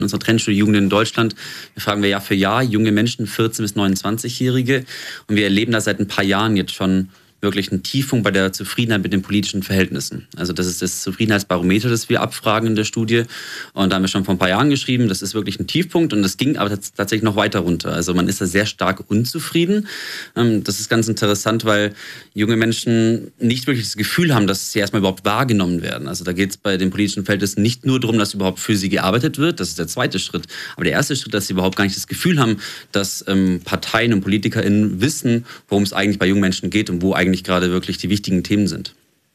In unserer Trendstudie Jugend in Deutschland befragen wir Jahr für Jahr junge Menschen, 14- bis 29-Jährige. Und wir erleben da seit ein paar Jahren jetzt schon wirklich einen Tiefpunkt bei der Zufriedenheit mit den politischen Verhältnissen. Also das ist das Zufriedenheitsbarometer, das wir abfragen in der Studie. Und da haben wir schon vor ein paar Jahren geschrieben, das ist wirklich ein Tiefpunkt und das ging aber tatsächlich noch weiter runter. Also man ist da sehr stark unzufrieden. Das ist ganz interessant, weil junge Menschen nicht wirklich das Gefühl haben, dass sie erstmal überhaupt wahrgenommen werden. Also da geht es bei den politischen Verhältnissen nicht nur darum, dass überhaupt für sie gearbeitet wird, das ist der zweite Schritt. Aber der erste Schritt, dass sie überhaupt gar nicht das Gefühl haben, dass Parteien und PolitikerInnen wissen, worum es eigentlich bei jungen Menschen geht und wo eigentlich gerade wirklich die wichtigen Themen sind.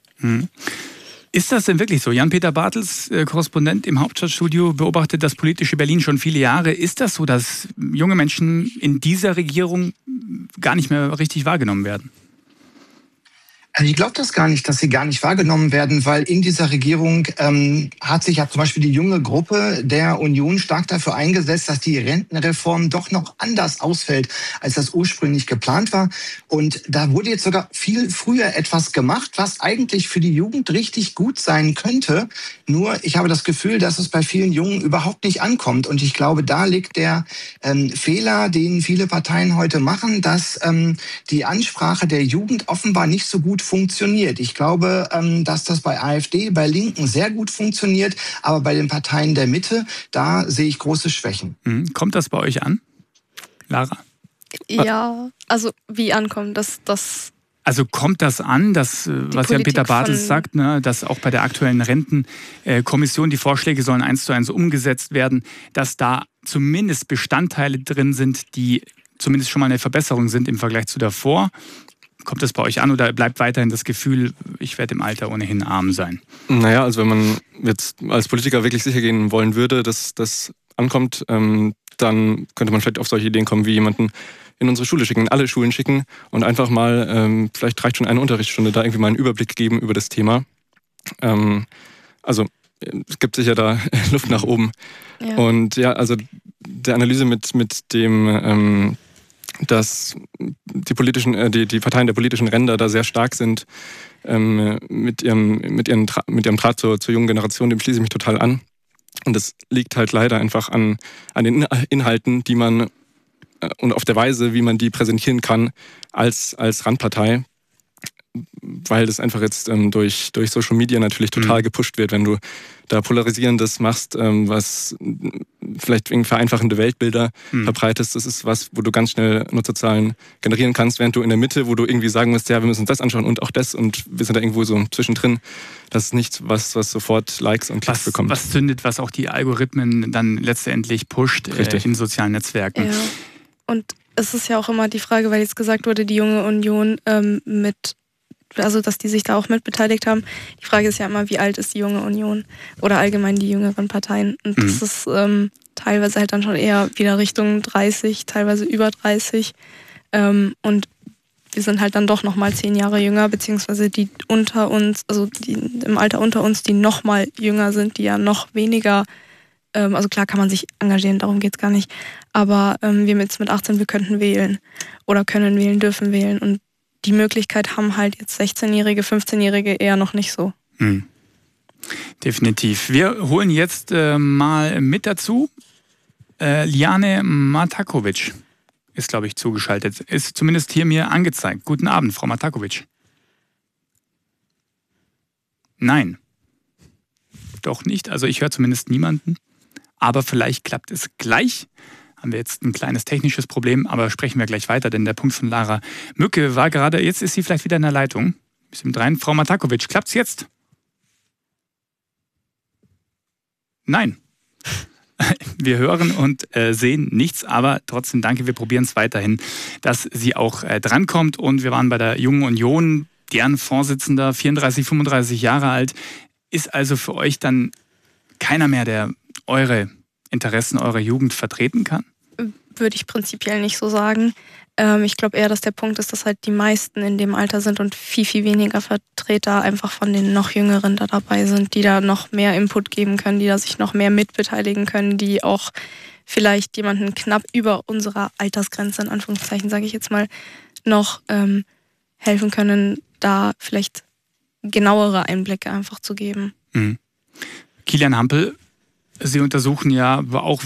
Ist das denn wirklich so? Jan-Peter Bartels, Korrespondent im Hauptstadtstudio, beobachtet das politische Berlin schon viele Jahre. Ist das so, dass junge Menschen in dieser Regierung gar nicht mehr richtig wahrgenommen werden? Also ich glaube das gar nicht, dass sie gar nicht wahrgenommen werden, weil in dieser Regierung hat sich ja zum Beispiel die junge Gruppe der Union stark dafür eingesetzt, dass die Rentenreform doch noch anders ausfällt, als das ursprünglich geplant war. Und da wurde jetzt sogar viel früher etwas gemacht, was eigentlich für die Jugend richtig gut sein könnte. Nur ich habe das Gefühl, dass es bei vielen Jungen überhaupt nicht ankommt. Und ich glaube, da liegt der Fehler, den viele Parteien heute machen, dass die Ansprache der Jugend offenbar nicht so gut funktioniert. Ich glaube, dass das bei AfD, bei Linken sehr gut funktioniert, aber bei den Parteien der Mitte, da sehe ich große Schwächen. Kommt das bei euch an, Lara? Ja, also wie ankommt, Also kommt das an, dass, was ja Peter Bartels sagt, ne, dass auch bei der aktuellen Rentenkommission die Vorschläge sollen 1:1 umgesetzt werden, dass da zumindest Bestandteile drin sind, die zumindest schon mal eine Verbesserung sind im Vergleich zu davor? Kommt das bei euch an oder bleibt weiterhin das Gefühl, ich werde im Alter ohnehin arm sein? Naja, also wenn man jetzt als Politiker wirklich sicher gehen wollen würde, dass das ankommt, dann könnte man vielleicht auf solche Ideen kommen, wie jemanden in unsere Schule schicken, in alle Schulen schicken und einfach mal, vielleicht reicht schon eine Unterrichtsstunde, da irgendwie mal einen Überblick geben über das Thema. Also es gibt sicher da Luft nach oben. Ja. Und ja, also der Analyse mit dem dass die Parteien der politischen Ränder da sehr stark sind mit ihrem Draht zur jungen Generation, dem schließe ich mich total an. Und das liegt halt leider einfach an den Inhalten, die man und auf der Weise, wie man die präsentieren kann als Randpartei, weil das einfach jetzt durch Social Media natürlich total gepusht wird, wenn du da Polarisierendes machst, was vielleicht irgendwie vereinfachende Weltbilder verbreitest. Das ist was, wo du ganz schnell Nutzerzahlen generieren kannst, während du in der Mitte, wo du irgendwie sagen musst, ja, wir müssen uns das anschauen und auch das und wir sind da irgendwo so zwischendrin. Das ist nichts, was sofort Likes und Klicks bekommt. Was zündet, was auch die Algorithmen dann letztendlich pusht in sozialen Netzwerken. Ja. Und es ist ja auch immer die Frage, weil jetzt gesagt wurde, die junge Union also dass die sich da auch mitbeteiligt haben. Die Frage ist ja immer, wie alt ist die junge Union oder allgemein die jüngeren Parteien. Und das ist teilweise halt dann schon eher wieder Richtung 30, teilweise über 30. Und wir sind halt dann doch nochmal 10 Jahre jünger, beziehungsweise die unter uns, also die im Alter unter uns, die nochmal jünger sind, die ja noch weniger, also klar kann man sich engagieren, darum geht's gar nicht. Aber wir jetzt mit 18, wir könnten wählen oder können wählen, dürfen wählen. Und die Möglichkeit haben halt jetzt 16-Jährige, 15-Jährige eher noch nicht so. Definitiv. Wir holen jetzt mal mit dazu. Liane Matakovic ist, glaube ich, zugeschaltet. Ist zumindest hier mir angezeigt. Guten Abend, Frau Matakovic. Nein. Doch nicht. Also ich höre zumindest niemanden. Aber vielleicht klappt es gleich. Haben wir jetzt ein kleines technisches Problem, aber sprechen wir gleich weiter, denn der Punkt von Lara Mücke war gerade, jetzt ist sie vielleicht wieder in der Leitung. Bis mit rein. Frau Matakovic, klappt's jetzt? Nein. Wir hören und sehen nichts, aber trotzdem danke, wir probieren es weiterhin, dass sie auch drankommt. Und wir waren bei der Jungen Union, deren Vorsitzender, 34, 35 Jahre alt, ist also für euch dann keiner mehr, der eure Interessen eurer Jugend vertreten kann? Würde ich prinzipiell nicht so sagen. Ich glaube eher, dass der Punkt ist, dass halt die meisten in dem Alter sind und viel, viel weniger Vertreter einfach von den noch Jüngeren da dabei sind, die da noch mehr Input geben können, die da sich noch mehr mitbeteiligen können, die auch vielleicht jemanden knapp über unserer Altersgrenze, in Anführungszeichen sage ich jetzt mal, noch helfen können, da vielleicht genauere Einblicke einfach zu geben. Kilian Hampel, Sie untersuchen ja auch